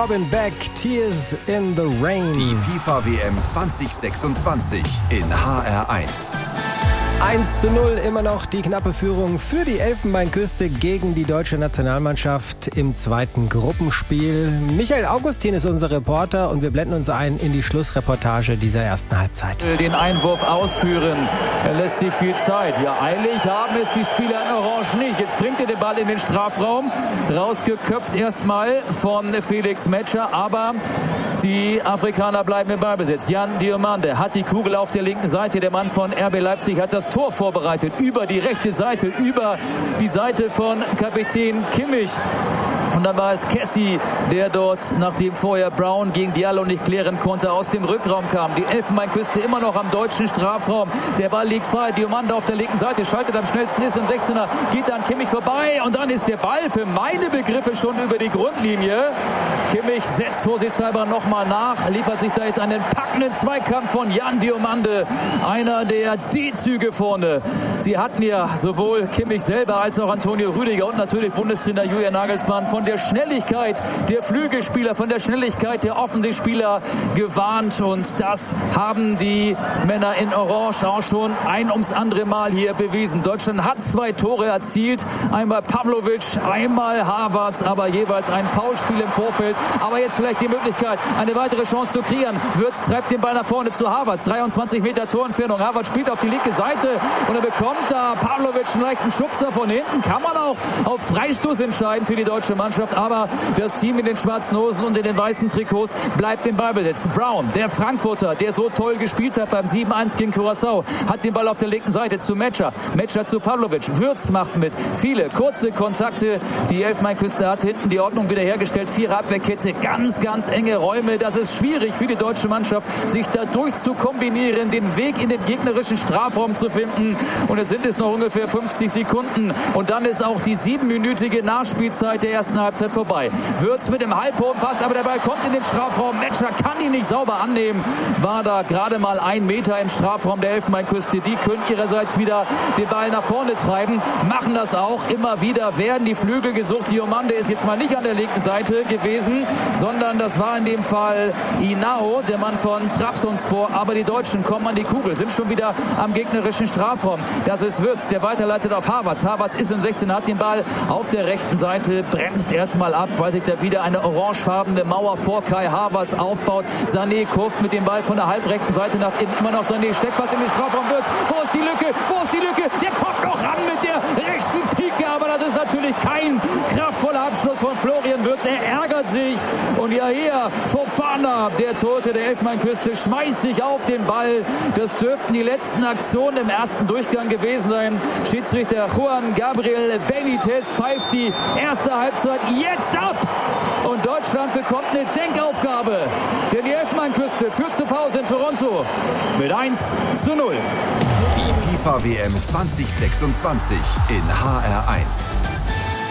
Robin Beck, Tears in the Rain. Die FIFA-WM 2026 in HR1. 1:0 immer noch die knappe Führung für die Elfenbeinküste gegen die deutsche Nationalmannschaft im zweiten Gruppenspiel. Michael Augustin ist unser Reporter und wir blenden uns ein in die Schlussreportage dieser ersten Halbzeit. Den Einwurf ausführen, er lässt sich viel Zeit. Ja, eilig haben es die Spieler in Orange nicht. Jetzt bringt er den Ball in den Strafraum, rausgeköpft erstmal von Felix Metscher, aber die Afrikaner bleiben im Ballbesitz. Jan Diomande hat die Kugel auf der linken Seite. Der Mann von RB Leipzig hat das Tor vorbereitet. Über die rechte Seite, über die Seite von Kapitän Kimmich. Und dann war es Kessie, der dort, nachdem vorher Brown gegen Diallo nicht klären konnte, aus dem Rückraum kam. Die Elfenbeinküste immer noch am deutschen Strafraum. Der Ball liegt frei. Diomande auf der linken Seite, schaltet am schnellsten, ist im 16er, geht dann Kimmich vorbei. Und dann ist der Ball für meine Begriffe schon über die Grundlinie. Kimmich setzt vorsichtshalber nochmal nach, liefert sich da jetzt einen packenden Zweikampf von Jan Diomande. Einer der D-Züge vorne. Sie hatten ja sowohl Kimmich selber als auch Antonio Rüdiger und natürlich Bundestrainer Julian Nagelsmann von der Schnelligkeit der Flügelspieler, von der Schnelligkeit der Offensivspieler gewarnt. Und das haben die Männer in Orange auch schon ein ums andere Mal hier bewiesen. Deutschland hat 2 Tore erzielt. Einmal Pavlovic, einmal Havertz, aber jeweils ein Foulspiel im Vorfeld. Aber jetzt vielleicht die Möglichkeit, eine weitere Chance zu kreieren. Würz treibt den Ball nach vorne zu Havertz. 23 Meter Torentfernung. Havertz spielt auf die linke Seite und er bekommt da Pavlovic einen leichten Schubser von hinten. Kann man auch auf Freistoß entscheiden für die deutsche Mannschaft. Aber das Team in den schwarzen Hosen und in den weißen Trikots bleibt im Ballbesitz. Brown, der Frankfurter, der so toll gespielt hat beim 7:1 gegen Curaçao, hat den Ball auf der linken Seite zu Metscher. Metscher zu Pavlovic. Würz macht mit. Viele kurze Kontakte. Die Elfenbeinküste hat hinten die Ordnung wiederhergestellt. 4er Abwehrkette. Ganz, ganz enge Räume. Das ist schwierig für die deutsche Mannschaft, sich da durchzukombinieren, den Weg in den gegnerischen Strafraum zu finden. Und es sind jetzt noch ungefähr 50 Sekunden. Und dann ist auch die 7-minütige Nachspielzeit der ersten Halbzeit vorbei. Würz mit dem halbhohen Pass, aber der Ball kommt in den Strafraum. Metscher kann ihn nicht sauber annehmen. War da gerade mal 1 Meter im Strafraum der Elfenbeinküste. Die können ihrerseits wieder den Ball nach vorne treiben. Machen das auch. Immer wieder werden die Flügel gesucht. Diomande ist jetzt mal nicht an der linken Seite gewesen, sondern das war in dem Fall Inao, der Mann von Trabzonspor. Aber die Deutschen kommen an die Kugel, sind schon wieder am gegnerischen Strafraum. Das ist Würz, der weiterleitet auf Havertz. Havertz ist im 16, hat den Ball auf der rechten Seite, bremst erstmal ab, weil sich da wieder eine orangefarbene Mauer vor Kai Havertz aufbaut. Sané kurft mit dem Ball von der halbrechten Seite nach innen. Immer noch Sané, Steckpass in den Strafraum. Würz, wo ist die Lücke? Wo ist die Lücke? Der kommt noch ran mit der rechten Pike, aber das ist natürlich kein kraftvoller Abschluss von Florian Würz. Er ärgert sich und ja hier, Fofana, der Torhüter der Elfenbeinküste, schmeißt sich auf den Ball. Das dürften die letzten Aktionen im ersten Durchgang gewesen sein. Schiedsrichter Juan Gabriel Benitez pfeift die erste Halbzeit jetzt ab. Und Deutschland bekommt eine Denkaufgabe. Denn die Elfenbeinküste führt zur Pause in Toronto mit 1:0. Die FIFA-WM 2026 in HR1.